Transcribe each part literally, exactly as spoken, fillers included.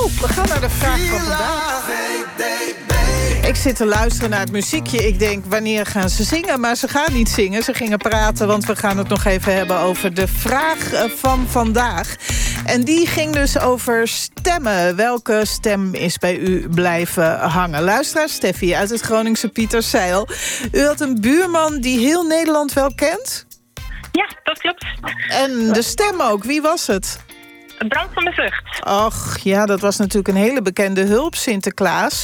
we gaan naar de vraag van vandaag. Ik zit te luisteren naar het muziekje. Ik denk, wanneer gaan ze zingen? Maar ze gaan niet zingen, ze gingen praten... want we gaan het nog even hebben over de vraag van vandaag. En die ging dus over stemmen. Welke stem is bij u blijven hangen? Luisteraar Steffi uit het Groningse Pieterzeil. U had een buurman die heel Nederland wel kent? Ja, dat klopt. En de stem ook, wie was het? Bram van de Vlucht. Och, ja, dat was natuurlijk een hele bekende hulp, Sinterklaas.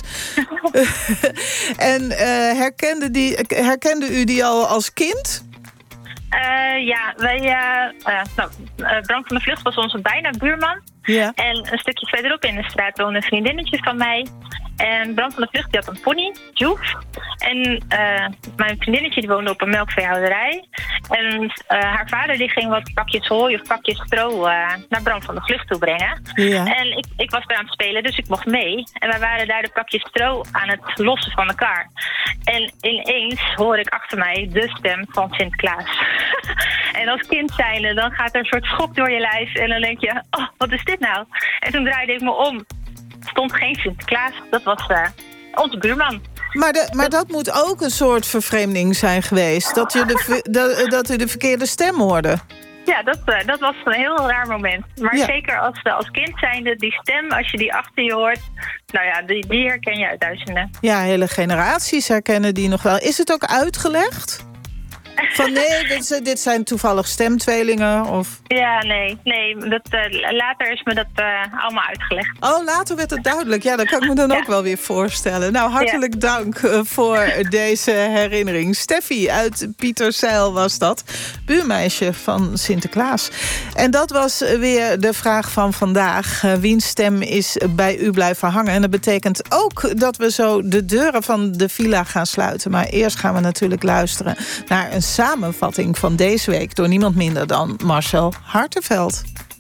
En uh, herkende, die, herkende u die al als kind? Uh, ja, wij, uh, uh, nou, uh, Bram van de Vlucht was onze bijna buurman. Ja. En een stukje verderop in de straat woonde een vriendinnetje van mij. En Bram van de Vlucht die had een pony, Joef. En uh, mijn vriendinnetje die woonde op een melkveehouderij. En uh, haar vader die ging wat pakjes hooi of pakjes stro uh, naar Bram van de Vlucht toe brengen. Ja. En ik, ik was daar aan het spelen, dus ik mocht mee. En wij waren daar de pakjes stro aan het lossen van elkaar. En ineens hoor ik achter mij de stem van Sinterklaas. En als kind zijnde, dan gaat er een soort schok door je lijf. En dan denk je, oh, wat is dit nou? En toen draaide ik me om. Stond geen Sinterklaas, dat was uh, onze buurman. Maar, de, maar dat moet ook een soort vervreemding zijn geweest. Dat, je de, de, dat u de verkeerde stem hoorde. Ja, dat, uh, dat was een heel raar moment. Maar ja. zeker als, uh, als kind zijnde, die stem, als je die achter je hoort... nou ja, die, die herken je uit duizenden. Ja, hele generaties herkennen die nog wel. Is het ook uitgelegd? Van nee, dit, dit zijn toevallig stemtweelingen? Of... Ja, nee. nee dat, uh, later is me dat uh, allemaal uitgelegd. Oh, later werd het duidelijk. Ja, dat kan ik me dan ja. ook wel weer voorstellen. Nou, hartelijk ja. dank uh, voor deze herinnering. Steffi uit Pieterzeil was dat. Buurmeisje van Sinterklaas. En dat was weer de vraag van vandaag. Uh, wiens stem is bij u blijven hangen? En dat betekent ook dat we zo de deuren van de villa gaan sluiten. Maar eerst gaan we natuurlijk luisteren naar een samenvatting van deze week door niemand minder dan Marcel Hartenveld.